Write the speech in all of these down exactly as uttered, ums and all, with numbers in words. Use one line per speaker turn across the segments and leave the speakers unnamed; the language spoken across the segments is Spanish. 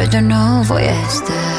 yo no voy a estar.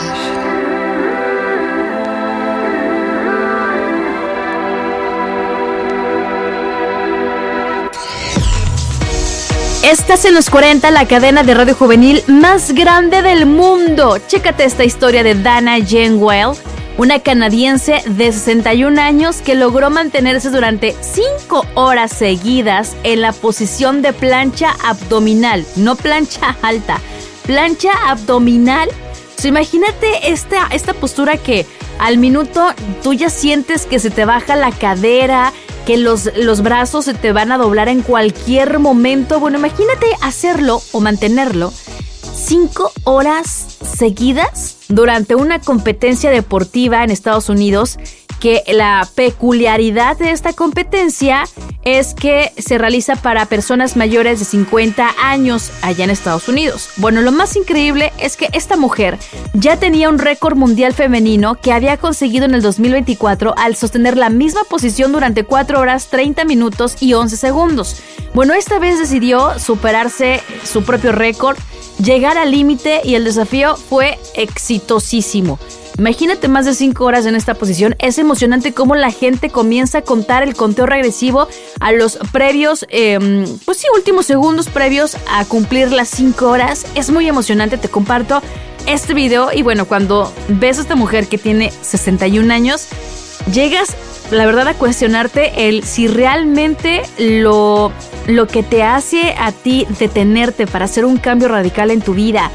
Estás en Los cuarenta, la cadena de radio juvenil más grande del mundo. Chécate esta historia de Dana Jane Well, una canadiense de sesenta y un años que logró mantenerse durante cinco horas seguidas en la posición de plancha abdominal, no plancha alta, plancha abdominal. O sea, imagínate esta, esta postura que al minuto tú ya sientes que se te baja la cadera, que los, los brazos se te van a doblar en cualquier momento. Bueno, imagínate hacerlo o mantenerlo cinco horas seguidas durante una competencia deportiva en Estados Unidos, que la peculiaridad de esta competencia es que se realiza para personas mayores de cincuenta años allá en Estados Unidos. Bueno, lo más increíble es que esta mujer ya tenía un récord mundial femenino que había conseguido en el dos mil veinticuatro al sostener la misma posición durante cuatro horas, treinta minutos y once segundos. Bueno, esta vez decidió superarse su propio récord, llegar al límite, y el desafío fue exitosísimo. Imagínate más de cinco horas en esta posición. Es emocionante cómo la gente comienza a contar el conteo regresivo a los previos, eh, pues sí, últimos segundos previos a cumplir las cinco horas. Es muy emocionante, te comparto este video. Y bueno, cuando ves a esta mujer que tiene sesenta y un años, llegas, la verdad, a cuestionarte el si realmente lo, lo que te hace a ti detenerte para hacer un cambio radical en tu vida,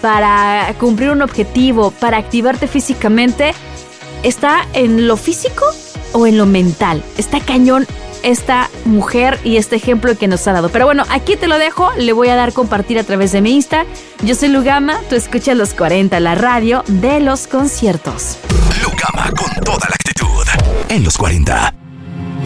para cumplir un objetivo, para activarte físicamente, ¿está en lo físico o en lo mental? Está cañón esta mujer y este ejemplo que nos ha dado. Pero bueno, aquí te lo dejo, le voy a dar compartir a través de mi Insta. Yo soy Lugama, tú escuchas Los cuarenta, la radio de los conciertos.
Lugama con toda la actitud en Los cuarenta.